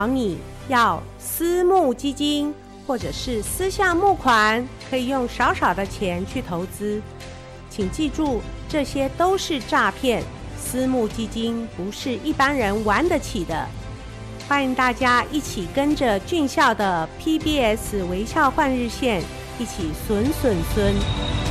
你要私募基金或者是私下募款，可以用少少的钱去投资。请记住，这些都是诈骗，私募基金不是一般人玩得起的。欢迎大家一起跟着俊孝的 PBS 微笑换日线，一起损。